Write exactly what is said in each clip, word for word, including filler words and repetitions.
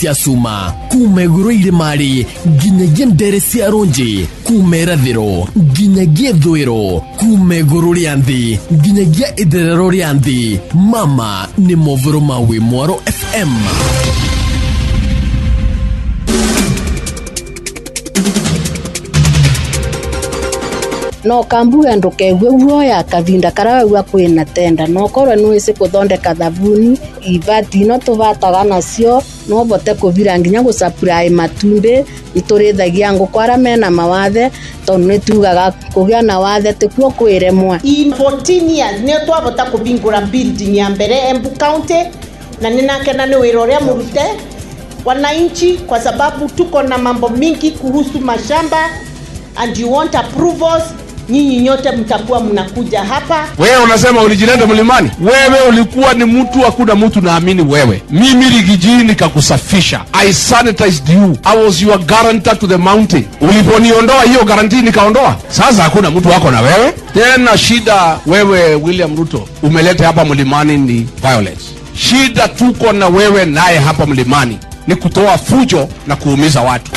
tiasuma kume guru irimari nginyagia ndere cia ronji kume rathiro nginyagia thwiro kume guru ria nthi nginyagia itherero ria nthi mama ni movoro mawi Mwaro F M. No kambuga ndukegwe uoya kavinda karawa kwina tenda no korwa nwise kuthondeka thabuni ivati no tuvataga nacio no bote kuvira nginya gu supply matumbe iturithagia ngukwara mena mawathe tondu nitugaga kugia na wathe tikuo kwiremwa in fourteen years ne twabota kubingura building ya mbere Embu County na ninakena ni wira uria murute wananchi kwa sababu tuko na mambo mingi kuhusu mashamba and you want approvals. Nyinyi nyote mtakuwa mnakuja hapa. Wewe unasema ulijilenda mlimani? Wewe ulikuwa ni mtu hakuna mtu naamini wewe. Mimi Rigiji nikakusafisha. I sanitized you. I was your guarantor to the mountain. Uliponiondoa hiyo guarantee nikaondoa. Sasa hakuna mtu wako na wewe. Tena shida wewe William Ruto umeleta hapa mlimani ni violence. Shida tuko na wewe naye hapa mlimani ni kutoa fujo na kuumiza watu.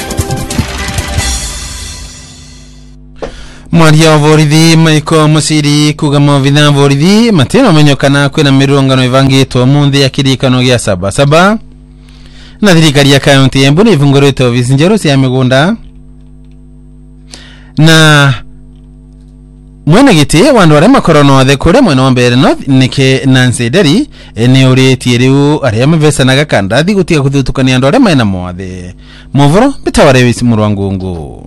Mwaria wa borithi Maiko Musiri kuga mavitha borithi matino menyokana kwina mirungano ivangitwo munthi ya kirikano gia saba saba na thirikari ya kaunti ya Embu nivungurite ofisi njeru cia migunda na mwene giti wandu aria makorono othe kuria mwena wa mbere north nike Nancy Deri ene uritie riu aria mavesanaga kandathi gutiga kuthutukania andu aria mena mothe movoro bitaware wisi murwangungu.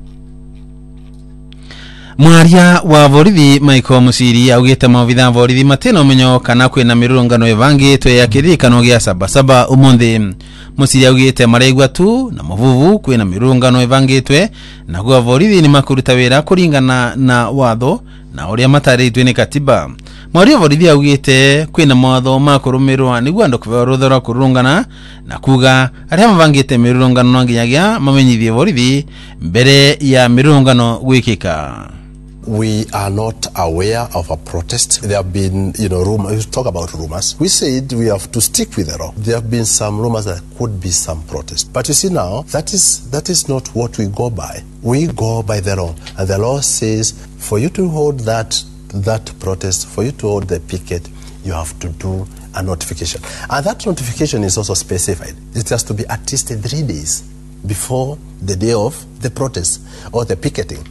Mwaria wa borithi Maiko Musiri augite mavitha borithi matino menyo kana kwina mirungano evangitwe ya kirikano gia saba saba umunthi. Musiri augite maregwa tu na muvuvu kwina mirungano evangitwe na gwa borithi ni makuruta wira kuringana na watho na uria mataritwe ni katiba. Mwaria wa borithi augite kwina mawatho makurumirwa niguo andu kuva ruthora kurungana na kuga aria mavangite mirungano no nginyagia mamenyithie borithi mbere ya mirungano gwikika. We are not aware of a protest. There have been, you know, rumors. We talk about rumors. We said we have to stick with the law. There have been some rumors that could be some protest. But you see now, that is that is not what we go by. We go by the law. And the law says for you to hold that that protest, for you to hold the picket, you have to do a notification. And that notification is also specified. It has to be at least three days before the day of the protest or the picketing.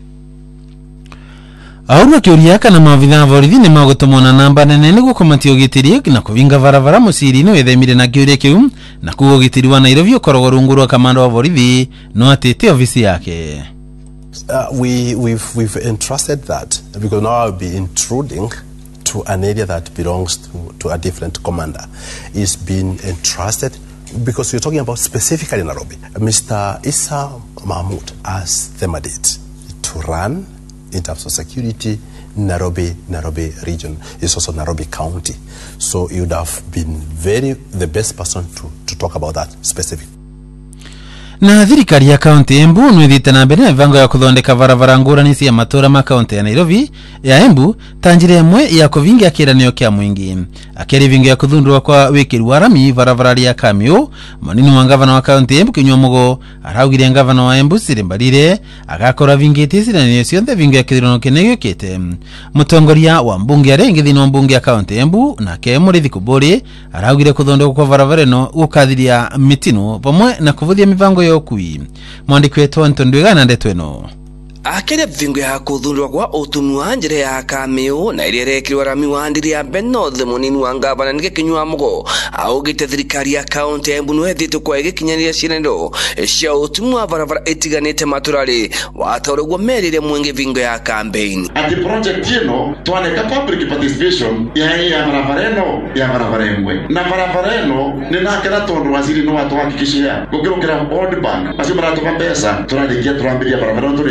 Aurwa kiuria kana mavitha borithi ni magutumona namba nene niguo kumatio gitiri na kuvinga varavara Musiri no ethemire na kiuria kiu na kugo gitiri wa Nairobi ukorogwo rungu rwa kamanda wa borithi no atete ofisi yake. Uh, we we've we've entrusted that because now I'll be intruding to an area that belongs to, to a different commander. It's been entrusted because we're talking about specifically Nairobi. Mister Issa Mahmoud has the mandate to run in terms of security Nairobi Nairobi region. It's also Nairobi County. So you would have been very the best person to, to talk about that specific. Na thirikari ya kaunti Embu nwithite na mbere ivango ya kuthondeka varavara ngurani cia matura ma kaunti ya Nairobi ya Embu tanjire imwe ya kuvingia kiranio kia mwingi akeri vingo ya kuthundurwa kwa wikiru wa rami varavara ya Kamio manini wa gavana wa kaunti Embu Kinyua Mugo araugire gavana wa Embu Cyril Mbarire agakora vingiti ciranio cionthe vingo ya kithurano kinegio kite mutongoria wa mbunge arengi thino mbunge ya kaunti Embu na ke Murithi Kuburi araugire kuthondekwa kwa varavara no gukathiria mitino pamwe na kuvuthia mivango yokui. Mwandiki wetu Anton Ndwigana ndeto eno akere vingo ya kuthundurwa kwa utumi wa njire ya Kamio na iria rekirwa rami wa ndiri ya North munini wa gavana nike Kinyua Mugo augite thirikari ya kaunti ya Embu nwethite kwa igikinyanira ciirendo cia utumi wa varavara itiganite maturari watoregwo merire mwingi vingo ya campaign ati project ino twaneka public participation ya ya varavara ino ya varavara imwe na varavara ino ninakera tondu waziri no watuhakikishia gukirukira World Bank basi maratuka pesa turarikia turambiria varavara turike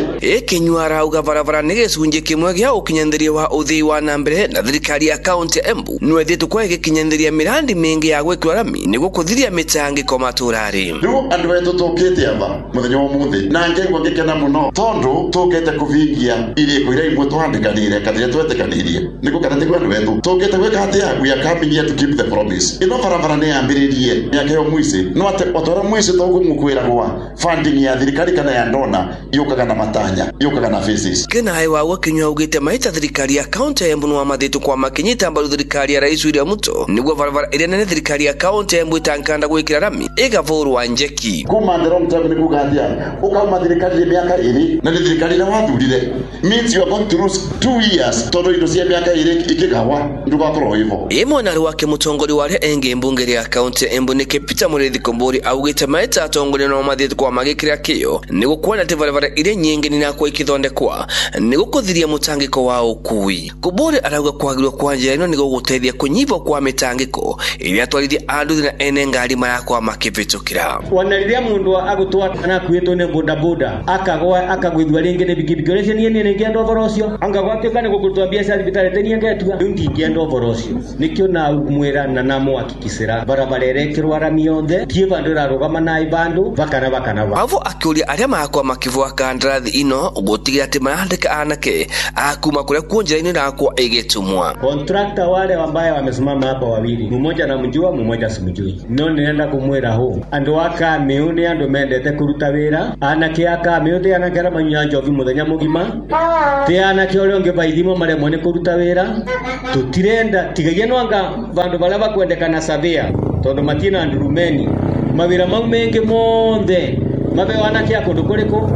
ikinyua arauga barabara nĩ gĩcunjĩ kĩmwe gĩa ũkinyanĩria wa ũthii wa na mbere na thirikari ya kaunti ya Embu no ĩthiĩte kwa ĩgĩkinyanĩria mirandi mingi ya gwĩkĩra rami nĩguo kũthiria mĩtangĩko matũra-rĩ. Rĩu andũ aitũ tũkĩte amba mũthenya wa ũmũthĩ na ngĩigua ngĩkena mũno tondũ tũkĩte kũvingia irĩko iria imwe twandĩkanĩire kana iria twetĩkanĩirie nĩguo kana tiguo andũ aitũ tũkĩte gwĩka atĩa we are coming here to keep the promise. Ĩno barabara nĩ yambĩrĩirie mĩaka ĩyo mwĩci no atĩ otora mwĩci tũgũmũkwĩragwa funding ya thirikari kana ya ndona yũkaga na matanya yũkaga na phases. Kĩnaĩ wa gũkinyua ugĩte maita thirikari ya kaunti ya Embu nĩ wamathĩtwo kwa makinyita mbaru thirikari ya Rais William Ruto nĩguo barabara ĩrĩa nene thirikari ya kaunti ya Embu ĩtankanda gwĩkĩra rami ĩgavũrwa njeki. Kuma the wrong time nĩ kuga atĩa ũkauma thirikari mĩaka ĩrĩ na nĩ thirikari ĩrĩa wathurire means you are going to lose two years tondũ indo cia mĩaka ĩrĩ ikĩgawa ndũgakorwo hivyo. Ĩmwe na wake mũtongoria wa arĩa engĩ mbunge ya kaunti ya Embu nĩke Peter Mũrĩithi Komburi augĩte maita atongoria no mathĩtwo kwa magĩkĩra kĩyo nĩguo kuona atĩ barabara iria nyingĩ nĩnakuo ikĩthondekwa nĩguo kũthiria mũtangĩko wa ũkui. Komburi arauga kwagĩrĩirwo kwa njĩra ĩno nĩguo gũteithia kũnyihwo kwa mĩtangĩko ĩrĩa atwarithia andũ na ene ngari marakorwo makĩvĩtũkĩra. Wana rĩrĩa mũndũ agũtwara kana akuĩtwo nĩ boda boda akagwa akagwithwa rĩngĩ nĩ bikibiki ũrĩa niĩ nĩ ngĩenda ũhoro ũcio angagwa atuĩka nĩ gũkũrutwa mbia cia thibitarĩ tĩ niĩ ngetua rĩu ndingĩenda ũhoro ũcio nĩkĩo na mwĩra na namwakikicĩra barabara ĩrekĩrwo rami yothe tie bandũ ĩrarũgama na ibandũ bakana bakana ba avo akĩũria arĩa marakorwo makĩvua kandarathi ino gũtigĩra atĩ marandĩka anake akuma kũrĩa kuo njĩra-inĩ ĩrakorwo ĩgĩtumwa. Contractor wale ambaye wamesimama hapa wawili mmoja namjua mmoja simjui no ninaenda kumwĩra huu andũ wa Kamĩũ nĩ andũ mendete kũruta wĩra anake a Kamĩũ tĩ anake arĩa manyua njovi mũthenya mũgima tĩ anake ũrĩa ũngĩ baithimo maremwo nĩ kũruta wĩra tũtirenda tigagia no anga bandũ barĩa bakwendekana savia tondũ matina ndurumeni mawĩra mau mengĩ mothe mabeo anake a kũndũ kũrĩkũ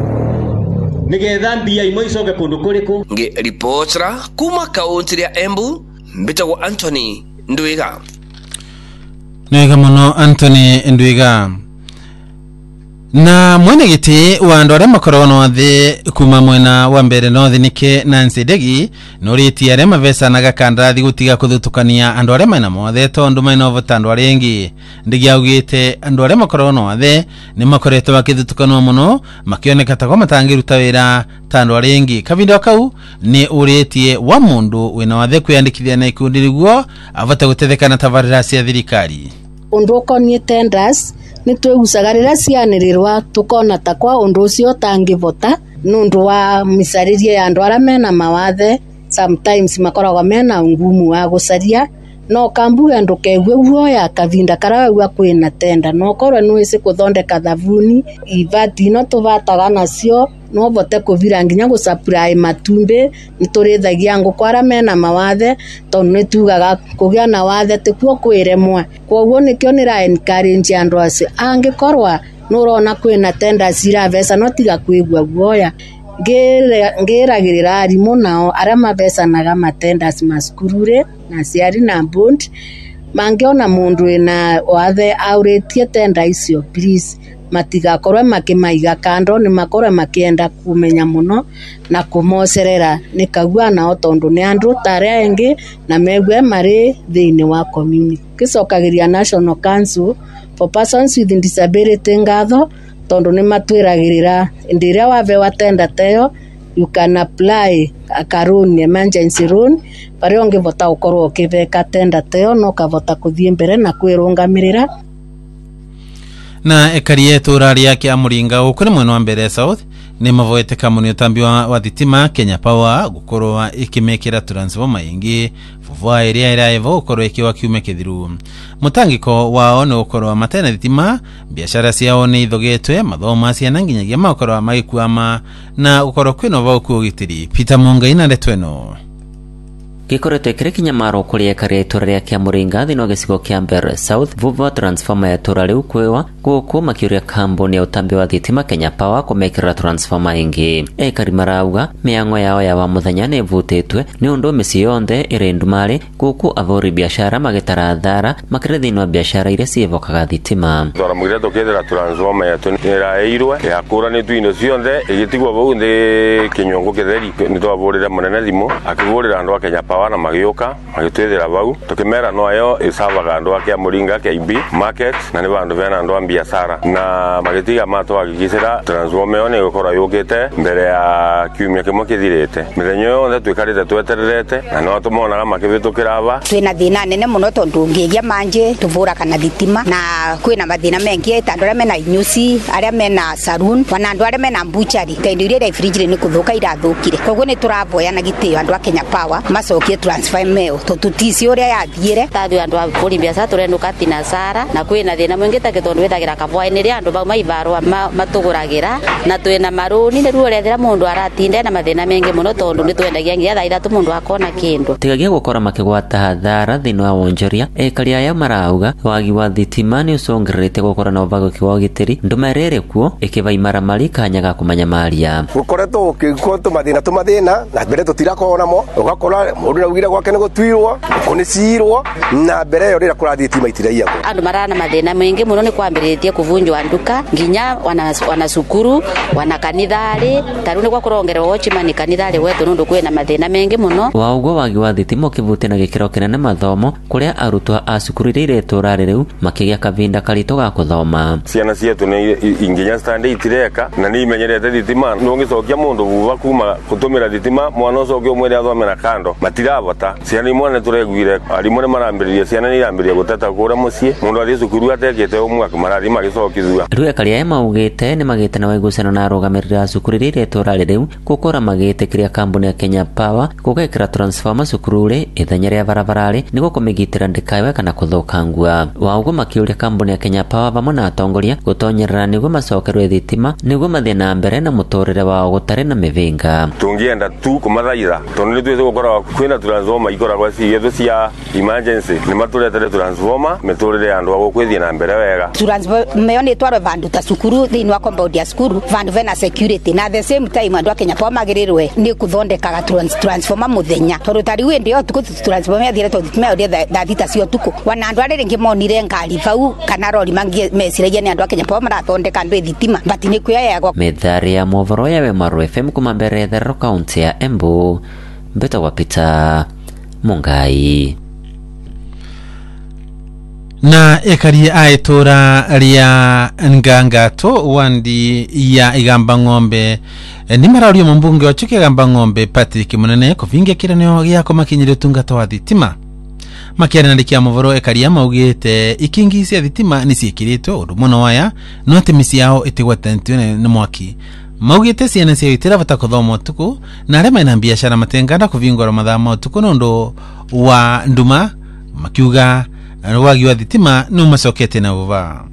nigetha mbia imwe icoke kũndũ kũrĩkũ. Ngĩ reportera kuma kaunti ya Embu mbitagwo Anthony Ndwiga. Nĩwega mũno Anthony Ndwiga. Na mwene gĩtĩ wa andũ arĩa makoragwo no thĩ kuma mwena wa mbere no thĩ nĩke Nancy Ndegi nũrĩtie arĩa mavecanaga kandarathi gũtiga kũthutũkania andũ arĩa mena mothe tondũ mena ũvota andũ arĩa engĩ. Ndegi augĩte andũ arĩa makoragwo no thĩ nĩ makoretwo makĩthutũkanwo mũno makĩoneka ta kwa matangĩruta wĩra ta andũ arĩa engĩ. Kavinda kau nĩ ũrĩtie wa mũndũ wĩna wathe kwĩyandĩkithia na ikundi nĩguo avote gũtetheka na tabarĩra cia thirikari. Ũndũ ũkoniĩ tenders nĩ twĩgucaga rĩrĩa cianĩrĩrwa tukona ta kwa ũndũ ũcio tangĩvota nũndũ wa mĩcarĩrie ya andũ arĩa mena mawathe sometimes makoragwo mena ngumu wa gũcaria no kambuga ndũkegue guoya kavinda karawagwa kwĩna tenda no korwo nĩwĩci kũthondeka thabuni ivati no tũvataga nacio no vote kũvira nginya gũsupply matumbĩ nĩtũrĩthagia ngũkũ arĩa mena mawathe tondũ nĩtugaga kũgĩa na wathe tĩkuo kwĩremwa kwoguo nĩkĩo nĩra encourage andũ acio angĩkorwa nũrona kwĩna tenda ciraveca no tiga kwĩgua guoya ngĩragĩrĩra arimũ nao arĩa mavecanaga matenders maskurure na ciari na bond mangĩona mũndũ wĩna wathe aurĩtie tenda icio please matigakorwe makĩmaiga kando nĩ makorwe makĩenda kumenya mũno na kũmocerera nĩkagua nao tondũ nĩ andũ tarĩa engĩ na megwe marĩ thĩinĩ wa community. Kĩcokagĩria National Council for Persons with Disability ngatho tondũ nĩ matwĩragĩrĩra ndĩrĩa wavewa tenda teyo you can apply a loan emergency loan pare ungĩvota gũkorwo ũkĩveka tenda teyo no kavota kũthiĩ mbere na kwĩrũngamĩrĩra. Na ekarie tura ria kia Muringa ukuri mwena wa mbere South ni mavoete kamuni utambi wa, wa thitima Kenya Power gukorwa ikimekira transformer ingi vuvua iria ira evo ukorwa ikiwa kiume kithiru mutangiko wao ni ukorwa matena thitima biashara ciao ni ithogetwe mathoma cia nanginyagia makorwa magikuama na ukorwa kwino vao kuugitiri. Peter Mungai na letweno gikoretwe kire kinyamaro kuri ekaria itura ria kia Muringa thino gicigo kia Mbere South vuva transformer ya itura riu kwewa guku makiuria kambuni ya utambi wa thitima Kenya Power kumekira transformer ingi. Ekari marauga miango yao ya wa muthenya ni vutitwe ni undu misi yonthe iri ndumari guku avori biashara magitara thara makire thini wa biashara iria cievokaga thitima. Thora mwire tukethera transformer ya tuniraeirwe ya kura ni twino cionthe igitigwo vau ndi kinyongo kitheri ni twavurira munene thimu akivurira andu a Kenya Power Power na magioka magitwethira bau tukimera no ayo isavaga ndo akia muringa K B market na ni bandu bena ndo biashara na magitiga mato agikisira transforme one gukora yugite mbere ya kiumia kimwe kithirite mirenyo yothe twikarite twetererete na no tumona makibitukira aba twina thina nene muno tondu ngigia manje tuvura kana thitima na kwina mathina mengi tandu aria mena inyuci aria mena saloon wana andu aria mena butchery kaindu iria refrigerator ni kuthuka irathukire koguo ni turavoya na gitio andu a Kenya Power macokie transfer meo tututisi uria yathiire tathu andu a kuri biasa turenduka tinasara na kwina thina mwingi ta gitondu withagira kabwaini ria andu bau maivarwa matuguragira na twina maruni ni ruo rethira mundu aratinde na mathina mengi muno tondu ni twendagia ngia tha ithatu mundu akona kindu tigagia gukora makigwata hathara thini wa wonjoria ekaria ya marauga wagi wa thitima ni ucongirite gukora na uvaguki wa gitiri ndumerere kuo ikivaimara mari kanyaga kumanya maria gukoretwo ukikuo tumathina tumathina na mbere tutirakona mo ugakora mundu naugire gwake ni gutwirwo kunicirwo na mbere yo rira kura thitima itiraia andu marana mathina mengi muno ni kwambiritie kuvunjwa nduka nginya wana wana sukuru wana kanithari taruni kwa kurongerwa watchman kanithari wetu nundu kwina mathina mengi muno waugo wagi wa thitima kivute na gikiro kinene mathomo kuria arutwa a cukuru ire turare riu makigia kavinda karito ga kuthoma ciana cietu ni inginya stand itireka na ni imenyerete thitima nungicokia mundu buva kuma kutumira thitima mwana ucoke umwire athomera kando matiravota ciana imwe ne tureguire arimwe marambiriria ciana ni irambiria guteta kura mucii mundu ari cukuru atekete umwe marari magicokithua riu ekaria ya maugite ni magite na waigucana na arugamirira cukuru ire turare riu gukora magite kiria kambuni ya Kenya Power gugekira transformer cukuru ri ithenya ria barabarari niguo kumigitira ndikawe kana kuthukangua waugo makiuria kambuni ya Kenya Power vamwe na atongoria gutonyerera niguo macokerwe thitima niguo mathie na mbere na muturire wao gutari na mivinga tungienda tu kumathaira tondu ni twithe gukora kwina transformer ikora kwa ci yethu cia emergency ni maturetere transformer miturire andu ago kwithie na mbere wega transformer ni twaro vandu ta cukuru thini wa compound ya cukuru vandu vena security na the same time andu a Kenya Power magirirwe ni kuthondekaga transformer muthenya tondu tari windi yo tuku transformer yathire tondu tumeoria thita cio tuku wana andu ari ringi monire ngari vau kana rori mangi mesiragia ni andu a Kenya Power marathondeka andu thitima but ni kuyayagwa methari ya movoro ya we Maru F M kuma mbere Thero kaunti ya Embu mbeta wapita Mungai na ekaria aitura ria Ngangato wandi ya igamba ng'ombe ni marario mbunge wa chuki igamba ng'ombe Patrick Munene kuvingia kiranio giako makinyire tungato wa thitima makiarana ndikia movoro ekaria maugite ikingi cia thitima ni ciikiritwo undu muno waya no timisi yao itigwatentio na mwaki maugite ciana cia itira bata kuthoma tuku na arema ina biashara matengana kuvingora mathama utuku nondo wa nduma makiuga wagi wa thitima no macokete na uva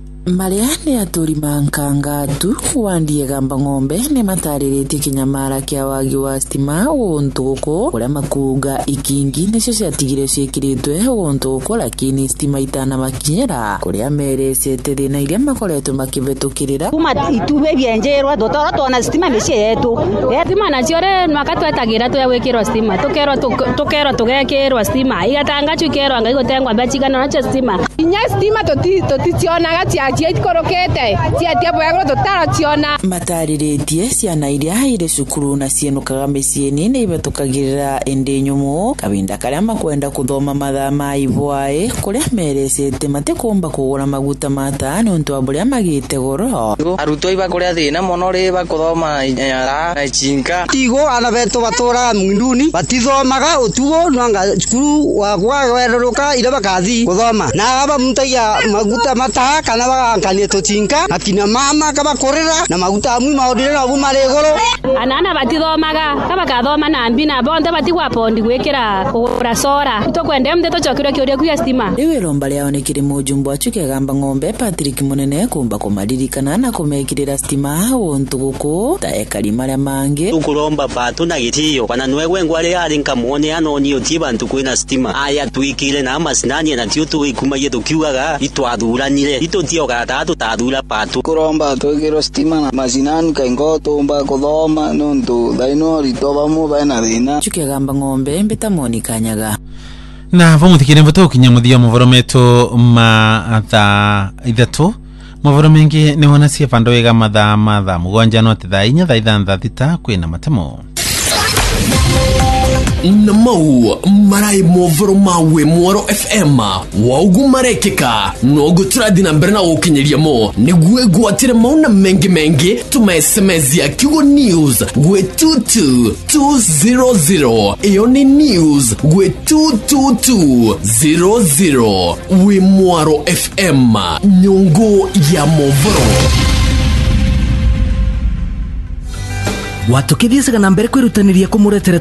Mariane aturi mankangatu wandie gamba ng'ombe ni matariritie kinyamara kia wagi wa stima wontuko kuria makuga ikingi nicio ciatigire ciikiritwe wontuko lakini stima itana makinyera kuria merecete thina iria makoretwo makivetukirira kuma itube byenjerwa dotoro tona stima meci yetu stima nacio re makatwetagira tuya gwikirwa stima tukerwa tukerwa tugekirwa stima igatanga chukerwa ngai gotengwa bachigana nacho stima inya stima toti toticionaga cia ikorokete ciatia bwagro tutaraciona matariritie ciana iria ire cukuru na cienukaga miciini ni ivetukagirira indi nyumu kavinda karia makwenda kuthoma mathaa ma ivwae kuria merecete matikumba kugura maguta mata nontu wa buria magite goro arutwo iba kuria thina mono ri bakuthoma inyara na chinka tigo ana beto batora mwinduni batithomaga utugo nwanga cukuru wa gwaweruka ire bakathi kuthoma na aba mutagia maguta mata kana bagankania tuchinka akina mama kaba korera na maguta amwi maodire na bu maregoro anana batithomaga kaba kathoma na mbina bonde batigwa pondi gwikira kugura sora tukwende mte tuchokire kiuria kuya stima riwe romba leo ni kiri mujumbo achuke gamba ng'ombe Patrick Munene kumba kumaririkana na kumekirira stima wontuko ta ekari maria mangi tukuromba patu na gitio kana nwewe ngwale ari nkamuone ano ni otiba ntukwina stima aya twikire na masinani na tio tu ikuma yetu kiugaga itwadhuranire itotio gatatu tadhura patu kuromba twikiro stima na masinani kaingo tumba kuthoma nuntu daino ritoba mu bana thina chuke gamba ng'ombe mbeta moni kanyaga na vamuthikire mvoto kinyamuthia movoro metu ma tha ithatu movoro mengi ni wona cia pando wega mathaa mathaa mugwanja no ti thaa inya thaa ithathathu kwina matemo na mau marai movoro mawe Mwaro F M waugu marekeka nogo turadina mbere na ukinyeria mo niguwe gwatire mauna mengi mengi tuma S M S ya Kigo News gwe two two two zero zero iyo ni news gwe two two two zero zero we Mwaro F M nyongo ya movoro. Watu kithiesaga na mbere kwirutaniria kumuretere